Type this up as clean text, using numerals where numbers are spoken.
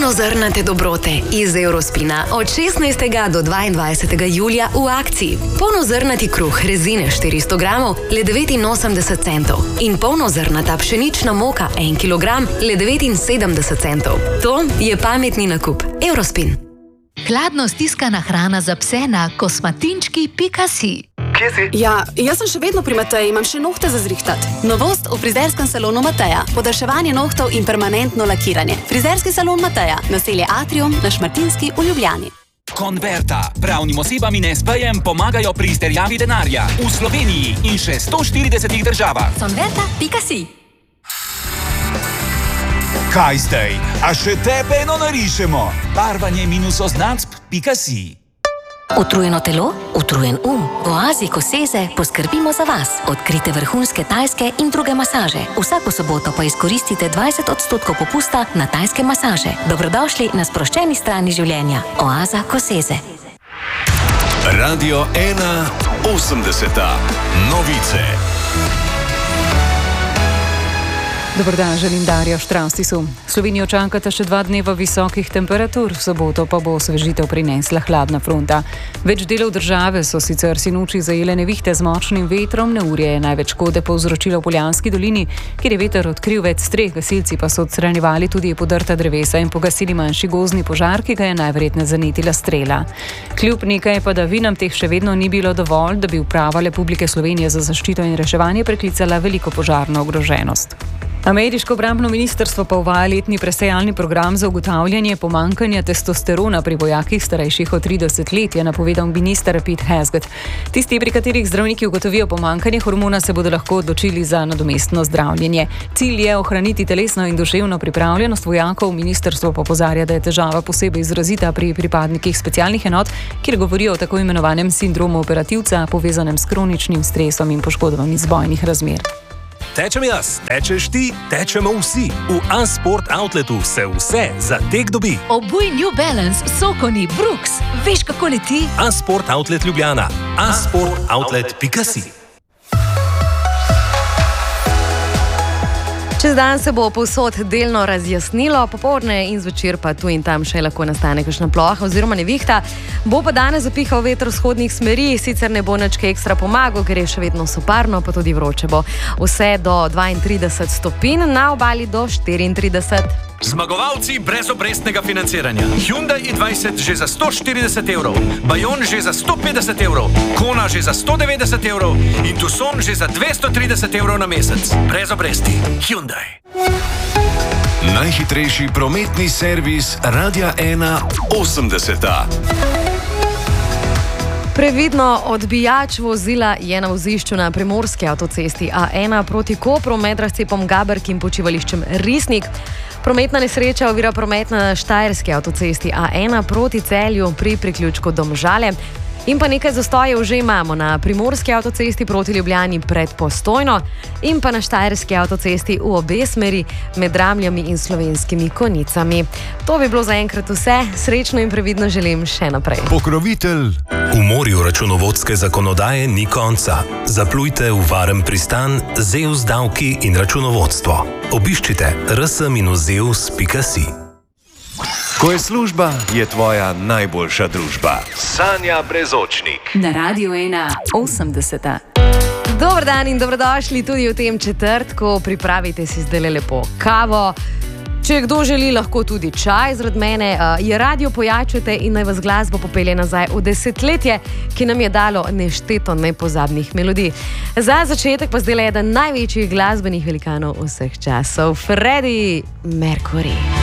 Polnozrnate dobrote iz Eurospina od 16. do 22. julija v akciji. Polnozrnati kruh rezine 400 gramov le 89 centov in polnozrnata pšenična moka 1 kilogram le 79 centov. To je pametni nakup. Eurospin. Hladno stiskana hrana za pse na kosmatinčki.si. Kje si? Ja, jaz sem še vedno pri Mateji, imam še nohte za zrihtat. Novost v frizerskem salonu Mateja. Podaljševanje nohtov in permanentno lakiranje. Frizerski salon Mateja, naselje Atrium na Šmartinski v Ljubljani. Converta. Pravnim osebam in SP-jem pomagajo pri izterjavi denarja v Sloveniji in še 140 državah. Converta.si. Kaj zdaj? A še tebe eno narišemo? Barvanje-označb.si. Utrujeno telo, utrujen V Oazi Koseze poskrbimo za vas. Odkrite vrhunske tajske in druge masaže. Vsako soboto pa izkoristite 20% popusta na tajske masaže. Dobrodošli na sproščeni strani življenja. Oaza Koseze. Radio 1 80. Novice. Dobar dan, želim Darja Štrastisu. Slovenijo čakata še 2 dneva visokih temperatur, v soboto pa bo osvežitev prinesla hladna fronta. Več delov države so sicer sinoči zajele nevihte z močnim vetrom, neurje je največ škode povzročilo v Poljanski dolini, kjer je veter odkril več streh, gasilci pa so odstranjevali tudi podrta drevesa in pogasili manjši gozdni požar, ki ga je najverjetneje zanetila strela. Kljub nekaj padavinam teh še vedno ni bilo dovolj, da bi Uprava Republike Slovenije za zaščito in reševanje preklicala veliko požarno ogroženost. Ameriško obrambno ministrstvo pa uvaja letni presejalni program za ugotavljanje pomanjkanja testosterona pri vojakih starejših od 30 let, je napovedal minister Pete Hegseth. Tisti, pri katerih zdravniki ugotovijo pomanjkanje hormona, se bodo lahko odločili za nadomestno zdravljenje. Cilj je ohraniti telesno in duševno pripravljenost vojakov, ministrstvo pa opozarja, da je težava posebej izrazita pri pripadnikih specialnih enot, kjer govorijo o tako imenovanem sindromu operativca, povezanem s kroničnim stresom in poškodbami iz bojnih razmer. Tečem jaz, tečeš ti, tečemo vsi. V Unsport Outletu se vse za tek dobi. Obuj New Balance, Sokoni, Brooks. Veš, kako leti? Unsport Outlet Ljubljana. Unsportoutlet.si. Čez dan se bo povsod delno razjasnilo, popoldne in zvečer pa tu in tam še lahko nastane kakšna ploha oziroma nevihta. Bo pa danes zapihal veter vzhodnih smeri, sicer ne bo nič kaj ekstra pomagal, ker je še vedno soparno, pa tudi vroče bo. Vse do 32 stopinj, na obali do 34. Zmagovalci brezobrestnega financiranja. Hyundai i20 že za 140 evrov, Bayon že za 150 evrov, Kona že za 190 evrov in Tucson že za 230 evrov na mesec. Brez obresti. Hyundai. Najhitrejši prometni servis Radia 1 80. Previdno odbijač vozila je na vozišču na primorski avtocesti A1 proti Kopru med razcepom Gaberk in počivališčem Risnik. Prometna nesreča ovira promet na štajerski avtocesti A1 proti Celju pri priključku Domžale. In pa nekaj zastojev že imamo na primorski avtocesti proti Ljubljani pred Postojno in pa na štajerski avtocesti v obe smeri med Ramljami in Slovenskimi Konjicami. To bi bilo zaenkrat vse. Srečno in previdno želim še naprej. Pokrovitelj. V morju računovodske zakonodaje ni konca. Zaplujte v varen pristan Zeus davki in računovodstvo. Obiščite rs-zeus.si. Ko je služba, je tvoja najboljša družba. Sanja Brezočnik. Na Radio 1 80. Dobar dan in dobrodošli tudi v tem četrtku. Pripravite si zdaj lepo kavo. Če kdo želi, lahko tudi čaj zaradi mene. Je radio pojačujte in naj vas glasbo popelje nazaj v desetletje, ki nam je dalo nešteto nepozabnih melodij. Za začetek pa zdaj eden največjih glasbenih velikanov vseh časov, Freddie Mercury.